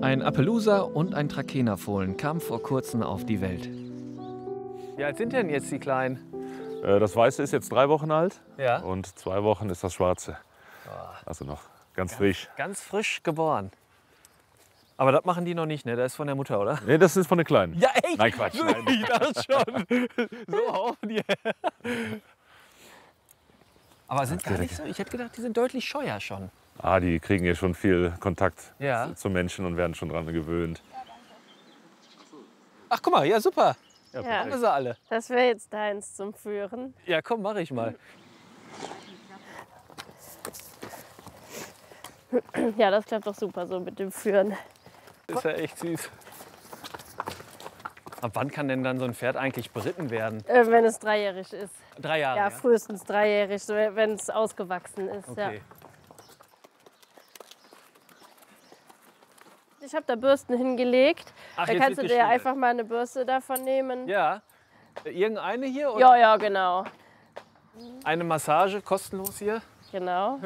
Ein Appaloosa und ein Trakehnerfohlen kamen vor kurzem auf die Welt. Wie alt sind denn jetzt die Kleinen? Das Weiße ist jetzt 3 Wochen alt, Ja. und 2 Wochen ist das Schwarze. Also noch ganz frisch. Ganz frisch geboren. Aber das machen die noch nicht, ne? Das ist von der Mutter, oder? Nee, das ist von den Kleinen. Ja, echt? Nein, Quatsch. Nein. Ich dachte schon. So haufen die. Aber sind gar nicht so? Ich hätte gedacht, die sind deutlich scheuer schon. Die kriegen hier schon viel Kontakt Ja. zu Menschen und werden schon dran gewöhnt. Ach, guck mal, ja, super. Ja, Haben sie alle. das wäre jetzt deins zum Führen. Ja, komm, mach ich mal. Ja, das klappt doch super so mit dem Führen. Ist ja echt süß. Ab wann kann denn dann so ein Pferd eigentlich beritten werden? Wenn es 3-jährig ist. 3 Jahre. Ja, frühestens 3-jährig, wenn es ausgewachsen ist. Okay. Ja. Ich habe da Bürsten hingelegt. Ach, Da jetzt kannst wird du dir gestriegelt. einfach mal eine Bürste davon nehmen. Ja. Irgendeine hier? Oder? Ja, ja, genau. Eine Massage kostenlos hier? Genau.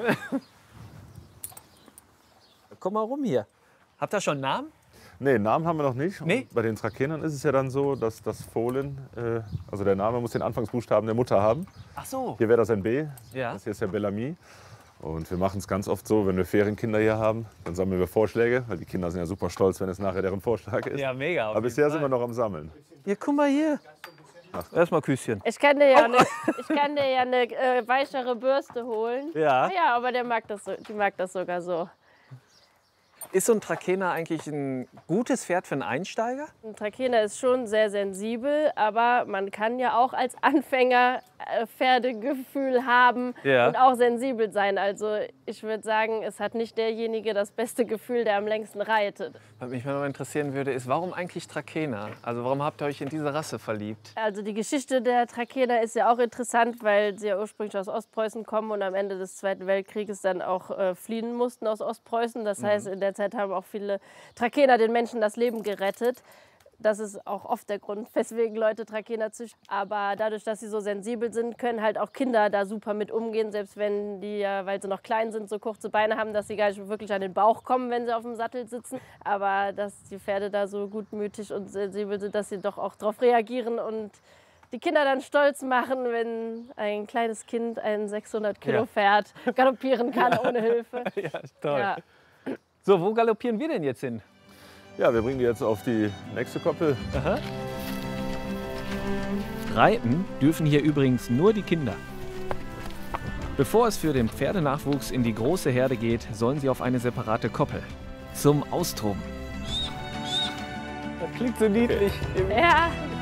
Komm mal rum hier. Habt ihr schon einen Namen? Nee, einen Namen haben wir noch nicht. Nee? Und bei den Trakenern ist es ja dann so, dass das Fohlen, also der Name muss den Anfangsbuchstaben der Mutter haben. Ach so. Hier wäre das ein B, Ja. das hier ist der Bellamy. Und wir machen es ganz oft so, wenn wir Ferienkinder hier haben, dann sammeln wir Vorschläge, weil die Kinder sind ja super stolz, wenn es nachher deren Vorschlag ist. Ja, mega. Aber bisher sind wir noch am Sammeln. Hier, guck mal hier. Erstmal Küsschen. Ich kann dir ja eine weichere Bürste holen. Ja. Ja, aber die mag das sogar so. Ist so ein Trakehner eigentlich ein gutes Pferd für einen Einsteiger? Ein Trakehner ist schon sehr sensibel, aber man kann ja auch als Anfänger Pferdegefühl haben Ja. und auch sensibel sein. Also ich würde sagen, es hat nicht derjenige das beste Gefühl, der am längsten reitet. Was mich mal interessieren würde, ist, warum eigentlich Trakehner? Also warum habt ihr euch in diese Rasse verliebt? Also die Geschichte der Trakehner ist ja auch interessant, weil sie ja ursprünglich aus Ostpreußen kommen und am Ende des Zweiten Weltkrieges dann auch fliehen mussten aus Ostpreußen. Das heißt, in der Zeit haben auch viele Trakehner den Menschen das Leben gerettet. Das ist auch oft der Grund, weswegen Leute Trakehner züchten. Aber dadurch, dass sie so sensibel sind, können halt auch Kinder da super mit umgehen. Selbst wenn die, weil sie noch klein sind, so kurze Beine haben, dass sie gar nicht wirklich an den Bauch kommen, wenn sie auf dem Sattel sitzen. Aber dass die Pferde da so gutmütig und sensibel sind, dass sie doch auch darauf reagieren und die Kinder dann stolz machen, wenn ein kleines Kind ein 600-Kilo-Pferd galoppieren kann ohne Hilfe. Ja, toll. Ja. So, wo galoppieren wir denn jetzt hin? Ja, wir bringen die jetzt auf die nächste Koppel. Aha. Reiten dürfen hier übrigens nur die Kinder. Bevor es für den Pferdenachwuchs in die große Herde geht, sollen sie auf eine separate Koppel. Zum Austoben. Das klingt so niedlich. Ja,